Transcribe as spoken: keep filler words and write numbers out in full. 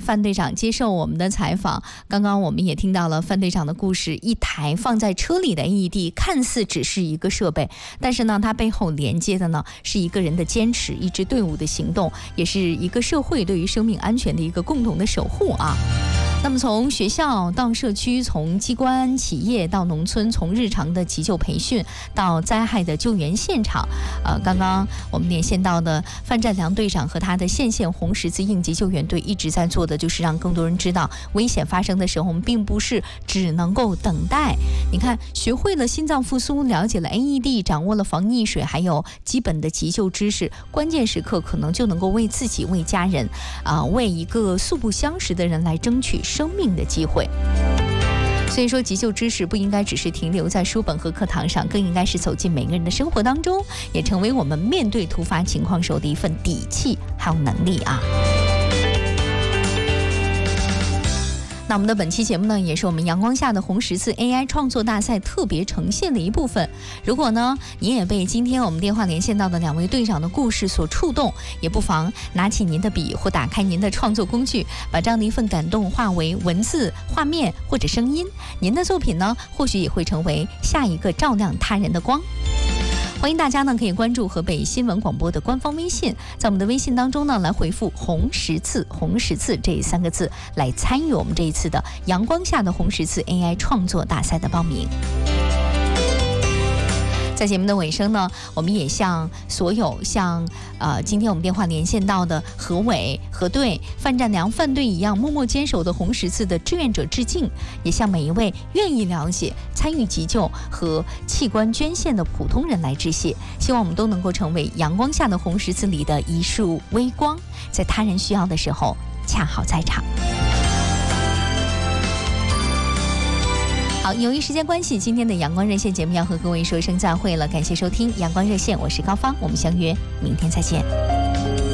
范队长接受我们的采访。刚刚我们也听到了范队长的故事，一台放在车里的 A E D 看似只是一个设备，但是呢，它背后连接的呢是一个人的坚持，一支队伍的行动，也是一个社会对于生命安全的一个共同的守护啊。那么从学校到社区，从机关企业到农村，从日常的急救培训到灾害的救援现场，呃，刚刚我们连线到的范占良队长和他的县县红十字应急救援队一直在做的就是让更多人知道，危险发生的时候我们并不是只能够等待。你看，学会了心脏复苏，了解了 A E D， 掌握了防溺水，还有基本的急救知识，关键时刻可能就能够为自己、为家人，啊、呃，为一个素不相识的人来争取生命的机会。所以说，急救知识不应该只是停留在书本和课堂上，更应该是走进每个人的生活当中，也成为我们面对突发情况时候的一份底气还有能力啊。那我们的本期节目呢，也是我们阳光下的红十字 A I 创作大赛特别呈现的一部分。如果呢，您也被今天我们电话连线到的两位队长的故事所触动，也不妨拿起您的笔或打开您的创作工具，把这样的一份感动化为文字、画面或者声音。您的作品呢，或许也会成为下一个照亮他人的光。欢迎大家呢可以关注河北新闻广播的官方微信，在我们的微信当中呢来回复红十字红十字这三个字，来参与我们这一次的阳光下的红十字 A I 创作大赛的报名。在节目的尾声呢，我们也向所有像呃今天我们电话连线到的何伟、何队、范占良、范队一样默默坚守的红十字的志愿者致敬，也向每一位愿意了解、参与急救和器官捐献的普通人来致谢。希望我们都能够成为阳光下的红十字里的一束微光，在他人需要的时候恰好在场。好，由于时间关系，今天的阳光热线节目要和各位说声再会了，感谢收听阳光热线，我是高芳，我们相约明天再见。